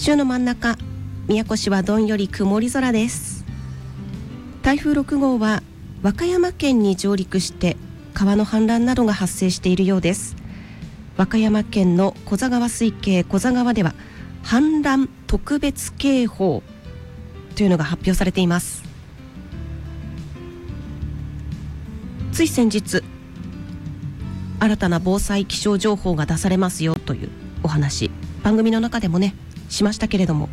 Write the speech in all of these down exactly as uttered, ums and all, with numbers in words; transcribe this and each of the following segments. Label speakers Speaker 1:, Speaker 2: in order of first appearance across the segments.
Speaker 1: 週の真ん中、宮古市はどんより曇り空です。台風ろく号は和歌山県に上陸して川の氾濫などが発生しているようです。和歌山県の古座川水系古座川では氾濫特別警報というのが発表されています。つい先日、新たな防災気象情報が出されますよというお話、番組の中でもねしましたけれども、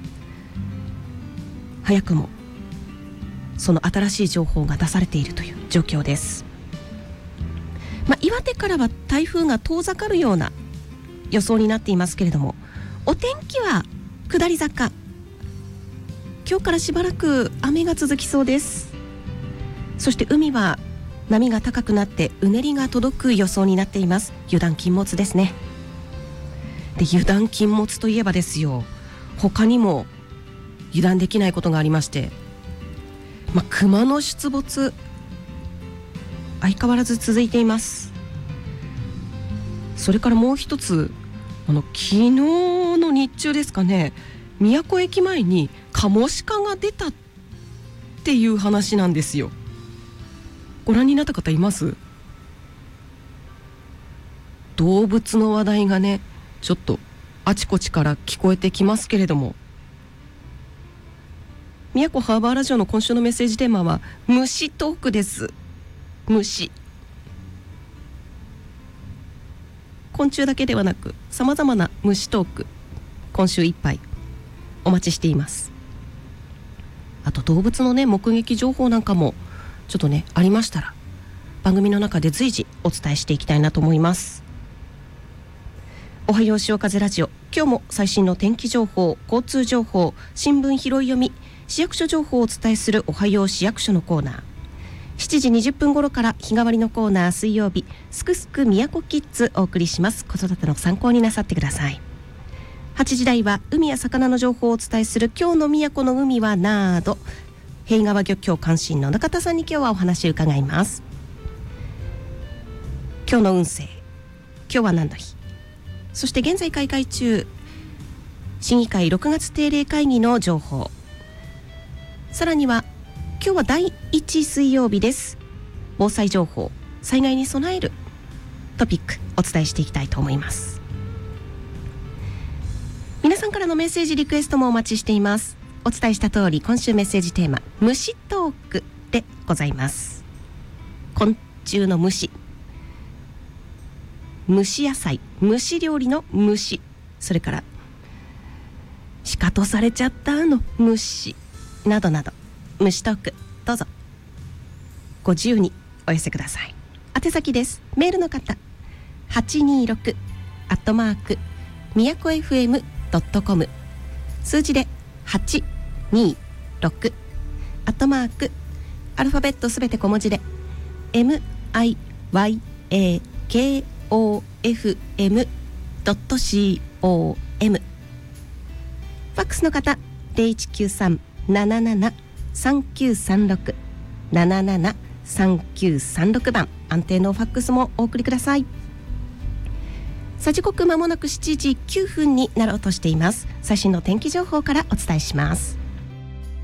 Speaker 1: 早くもその新しい情報が出されているという状況です。まあ、岩手からは台風が遠ざかるような予想になっていますけれども、お天気は下り坂、今日からしばらく雨が続きそうです。そして海は波が高くなってうねりが届く予想になっています。油断禁物ですね。で、油断禁物といえばですよ、他にも油断できないことがありまして、まあ、熊の出没相変わらず続いています。それからもう一つ、あの昨日の日中ですかね、宮古駅前にカモシカが出たっていう話なんですよ。ご覧になった方います？動物の話題がねちょっとあちこちから聞こえてきますけれども、宮古ハーバーラジオの今週のメッセージテーマは虫トークです。虫、昆虫だけではなくさまざまな虫トーク、今週いっぱいお待ちしています。あと動物のね目撃情報なんかもちょっとねありましたら番組の中で随時お伝えしていきたいなと思います。おはよう潮風ラジオ、今日も最新の天気情報、交通情報、新聞拾い読み、市役所情報をお伝えするおはよう市役所のコーナー、しちじにじゅっぷん頃から日替わりのコーナー、水曜日すくすく宮古キッズお送りします。子育ての参考になさってください。はちじ台は海や魚の情報をお伝えする今日の宮古の海はなーど、平川漁協監視員の中田さんに今日はお話を伺います。今日の運勢、今日は何の日、そして現在開会中審議会ろくがつ定例会議の情報、さらには今日はだいいち水曜日です。防災情報、災害に備えるトピックお伝えしていきたいと思います。皆さんからのメッセージリクエストもお待ちしています。お伝えした通り今週メッセージテーマ虫トークでございます。昆虫の虫、蒸し野菜、蒸し料理の虫、それからシカトされちゃったあの虫などなど、虫トークどうぞご自由にお寄せください。宛先です。メールの方はちにーろくアットマークみやこ エフエムドットコム、 数字ではちにーろくアットマークアルファベットすべて小文字で エムアイワイエーケーオーエフエムドットコム、 ファックスの方ゼロいちきゅうさん なななな さんきゅうさんろく なななな さんきゅうさんろく番、安定のファックスもお送りください。さあ時刻まもなくしちじきゅうふんになろうとしています。最新の天気情報からお伝えします。